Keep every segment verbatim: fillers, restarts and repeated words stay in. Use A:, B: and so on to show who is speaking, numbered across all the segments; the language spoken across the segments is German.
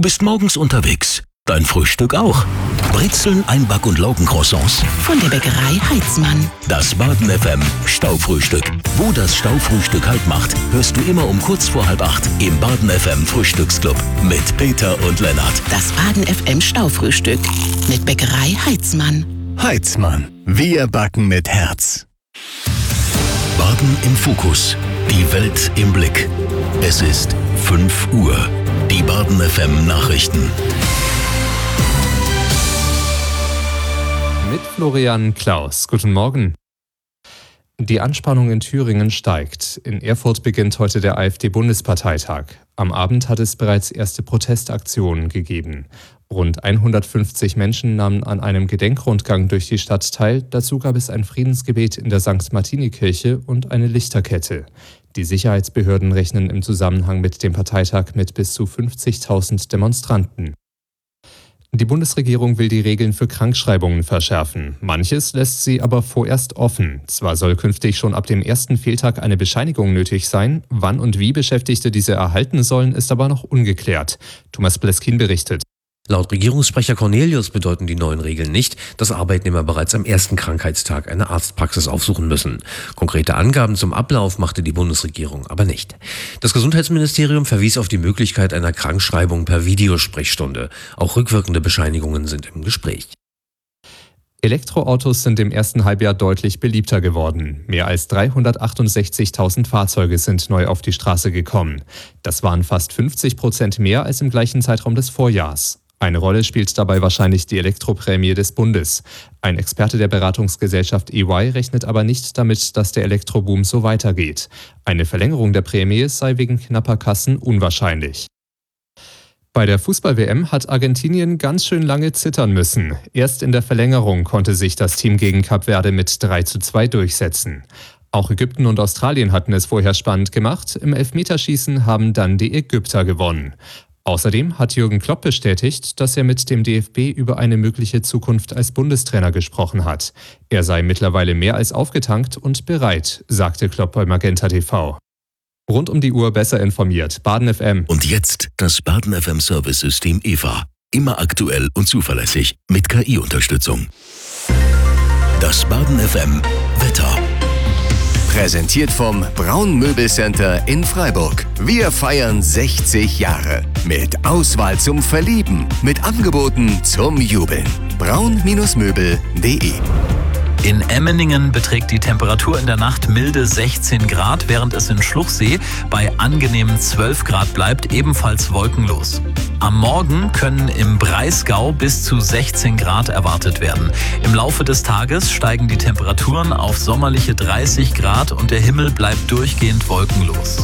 A: bist morgens unterwegs. Dein Frühstück auch. Brezeln, Einback- und Laugencroissants.
B: Von der Bäckerei Heitzmann.
A: Das Baden F M Staufrühstück. Wo das Staufrühstück Halt macht, hörst du immer um kurz vor halb acht im Baden F M Frühstücksclub mit Peter und Lennart.
B: Das Baden F M Staufrühstück mit Bäckerei Heitzmann.
C: Heitzmann. Wir backen mit Herz.
A: Baden im Fokus. Die Welt im Blick. Es ist fünf Uhr. Die Baden F M Nachrichten.
D: Mit Florian Klaus. Guten Morgen. Die Anspannung in Thüringen steigt. In Erfurt beginnt heute der AfD-Bundesparteitag. Am Abend hat es bereits erste Protestaktionen gegeben. Rund hundertfünfzig Menschen nahmen an einem Gedenkrundgang durch die Stadt teil. Dazu gab es ein Friedensgebet in der Sankt Martini-Kirche und eine Lichterkette. Die Sicherheitsbehörden rechnen im Zusammenhang mit dem Parteitag mit bis zu fünfzigtausend Demonstranten. Die Bundesregierung will die Regeln für Krankschreibungen verschärfen. Manches lässt sie aber vorerst offen. Zwar soll künftig schon ab dem ersten Fehltag eine Bescheinigung nötig sein. Wann und wie Beschäftigte diese erhalten sollen, ist aber noch ungeklärt. Thomas Bleskin berichtet.
E: Laut Regierungssprecher Cornelius bedeuten die neuen Regeln nicht, dass Arbeitnehmer bereits am ersten Krankheitstag eine Arztpraxis aufsuchen müssen. Konkrete Angaben zum Ablauf machte die Bundesregierung aber nicht. Das Gesundheitsministerium verwies auf die Möglichkeit einer Krankschreibung per Videosprechstunde. Auch rückwirkende Bescheinigungen sind im Gespräch.
D: Elektroautos sind im ersten Halbjahr deutlich beliebter geworden. Mehr als dreihundertachtundsechzigtausend Fahrzeuge sind neu auf die Straße gekommen. Das waren fast fünfzig Prozent mehr als im gleichen Zeitraum des Vorjahrs. Eine Rolle spielt dabei wahrscheinlich die Elektroprämie des Bundes. Ein Experte der Beratungsgesellschaft E Y rechnet aber nicht damit, dass der Elektroboom so weitergeht. Eine Verlängerung der Prämie sei wegen knapper Kassen unwahrscheinlich. Bei der Fußball-W M hat Argentinien ganz schön lange zittern müssen. Erst in der Verlängerung konnte sich das Team gegen Kap Verde mit drei zu zwei durchsetzen. Auch Ägypten und Australien hatten es vorher spannend gemacht. Im Elfmeterschießen haben dann die Ägypter gewonnen. Außerdem hat Jürgen Klopp bestätigt, dass er mit dem D F B über eine mögliche Zukunft als Bundestrainer gesprochen hat. Er sei mittlerweile mehr als aufgetankt und bereit, sagte Klopp bei Magenta T V. Rund um die Uhr besser informiert. Baden F M.
A: Und jetzt das Baden F M Service-System E V A. Immer aktuell und zuverlässig mit K I-Unterstützung. Das Baden F M Wetter.
C: Präsentiert vom Braun Möbelcenter in Freiburg. Wir feiern sechzig Jahre. Mit Auswahl zum Verlieben. Mit Angeboten zum Jubeln. braun Möbel punkt de.
F: In Emmeningen beträgt die Temperatur in der Nacht milde sechzehn Grad, während es in Schluchsee bei angenehmen zwölf Grad bleibt, ebenfalls wolkenlos. Am Morgen können im Breisgau bis zu sechzehn Grad erwartet werden. Im Laufe des Tages steigen die Temperaturen auf sommerliche dreißig Grad und der Himmel bleibt durchgehend wolkenlos.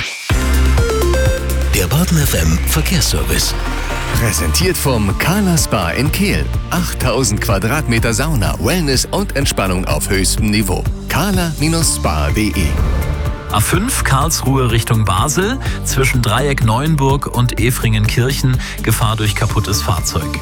A: Der Baden F M Verkehrsservice.
C: Präsentiert vom Carla Spa in Kehl. achttausend Quadratmeter Sauna, Wellness und Entspannung auf höchstem Niveau. carla Spa punkt de.
F: A fünf Karlsruhe Richtung Basel, zwischen Dreieck Neuenburg und Efringenkirchen, Gefahr durch kaputtes Fahrzeug.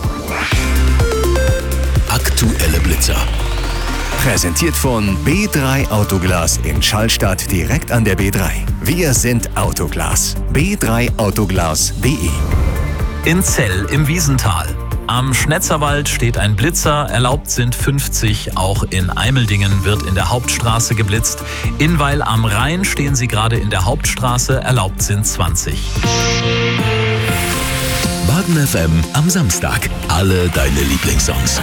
A: Aktuelle Blitzer.
C: Präsentiert von B drei Autoglas in Schallstadt direkt an der B drei. Wir sind Autoglas. b drei autoglas punkt de.
F: In Zell im Wiesental. Am Schnetzerwald steht ein Blitzer, erlaubt sind fünfzig. Auch in Eimeldingen wird in der Hauptstraße geblitzt. In Weil am Rhein stehen sie gerade in der Hauptstraße, erlaubt sind zwanzig.
A: Baden F M am Samstag. Alle deine Lieblingssongs.